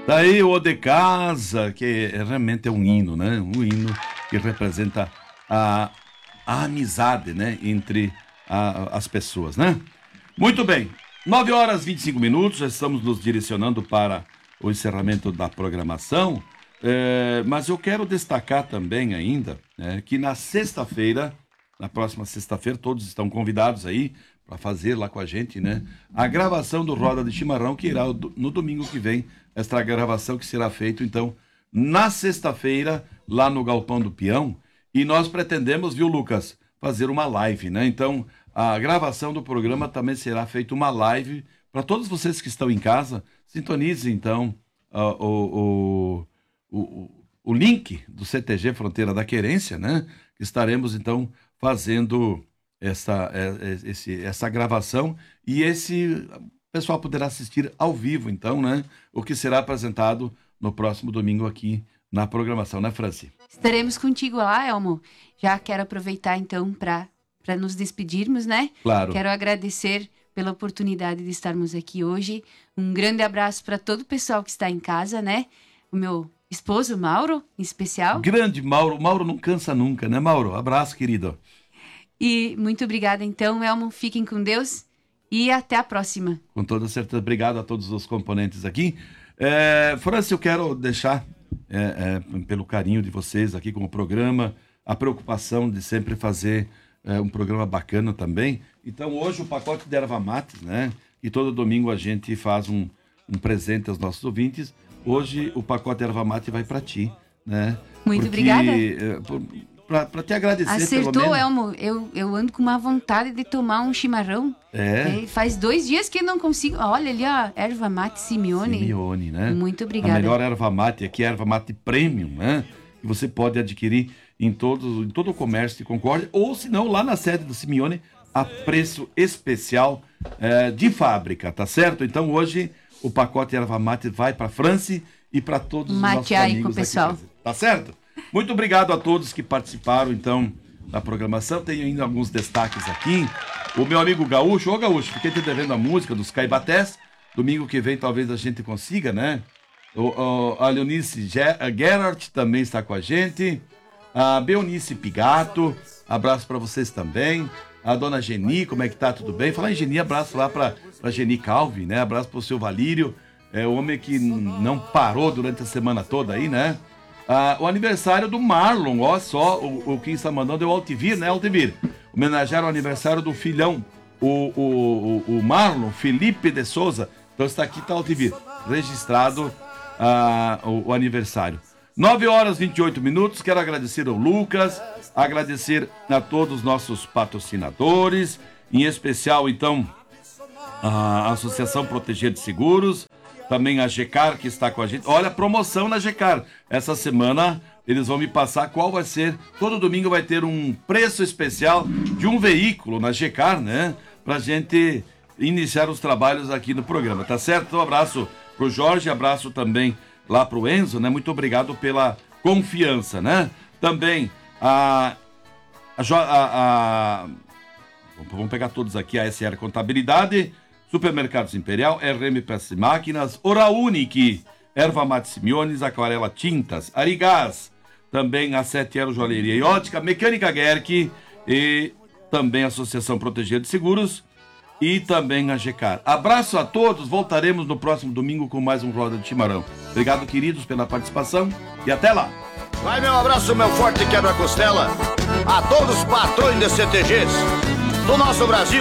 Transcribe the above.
Daí o de casa, que realmente é um hino, né? Um hino que representa a amizade, né? Entre as pessoas, né? Muito bem, 9 horas e 25 minutos, já estamos nos direcionando para o encerramento da programação, mas eu quero destacar também ainda que na sexta-feira, na próxima sexta-feira, todos estão convidados aí para fazer lá com a gente, né? A gravação do Roda de Chimarrão, que irá no domingo que vem, esta gravação que será feita, então, na sexta-feira, lá no Galpão do Peão, e nós pretendemos, viu, Lucas, fazer uma live, né? Então, a gravação do programa também será feita uma live para todos vocês que estão em casa. Sintonize, então, o link do CTG Fronteira da Querência, né? Que estaremos, então, fazendo essa gravação e esse pessoal poderá assistir ao vivo, então, né? O que será apresentado no próximo domingo aqui na programação, né, Franci? Estaremos contigo lá, Elmo. Já quero aproveitar, então, para nos despedirmos, né? Claro. Quero agradecer pela oportunidade de estarmos aqui hoje. Um grande abraço para todo o pessoal que está em casa, né? O meu esposo, Mauro, em especial. Grande Mauro. Mauro não cansa nunca, né, Mauro? Abraço, querido. E muito obrigada, então, Elmo. Fiquem com Deus e até a próxima. Com toda certeza. Obrigado a todos os componentes aqui. Franci, eu quero deixar, pelo carinho de vocês aqui com o programa, a preocupação de sempre fazer um programa bacana também. Então, hoje o pacote de erva mate, né? E todo domingo a gente faz um presente aos nossos ouvintes. Hoje o pacote erva mate vai para ti, né? Muito obrigada. Para te agradecer, Acertou, pelo menos. Elmo. Eu ando com uma vontade de tomar um chimarrão. Faz 2 dias que eu não consigo. Olha ali, ó, erva mate Simeone. Simeone, né? Muito obrigada. A melhor erva mate aqui é a erva mate premium, né? Que você pode adquirir em todo o comércio de Concórdia, ou se não, lá na sede do Simeone, a preço especial de fábrica, tá certo? Então hoje o pacote erva mate vai para Franci e para todos os nossos amigos com o pessoal. Aqui, tá certo? Muito obrigado a todos que participaram, então, da programação. Tem ainda alguns destaques aqui. O meu amigo Gaúcho, ô Gaúcho, fiquei te devendo a música dos Caibatés. Domingo que vem talvez a gente consiga, né? A Leonice Gerard também está com a gente. A Beonice Pigato, abraço para vocês também. A dona Geni, como é que tá? Tudo bem? Falar em Geni, abraço lá pra Geni Calvi, né? Abraço pro seu Valírio, o homem que não parou durante a semana toda aí, né? O aniversário do Marlon, ó só, o quem está mandando é o Altivir, né, Altivir? Homenagear o aniversário do filhão, o Marlon Felipe de Souza. Então está aqui, tá, Altivir, registrado o aniversário. 9 horas e 28 minutos, quero agradecer ao Lucas, agradecer a todos os nossos patrocinadores, em especial, então, a Associação Proteger de Seguros, também a GECAR que está com a gente. Olha a promoção na GECAR. Essa semana eles vão me passar qual vai ser. Todo domingo vai ter um preço especial de um veículo na GECAR, né? Pra gente iniciar os trabalhos aqui no programa, tá certo? Então, abraço pro Jorge, abraço também lá pro Enzo, né? Muito obrigado pela confiança, né? Também vamos pegar todos aqui, a SR Contabilidade, Supermercados Imperial, RM Peças e Máquinas, Oraunic, Erva Mate Simeones, Aquarela Tintas, Arigás, também a 7 Joalheria e Ótica, Mecânica Gerck e também a Associação Proteger de Seguros e também a GECAR. Abraço a todos, voltaremos no próximo domingo com mais um Roda de Chimarrão. Obrigado, queridos, pela participação e até lá. Vai meu abraço, meu forte quebra-costela, a todos os patrões de CTGs do nosso Brasil.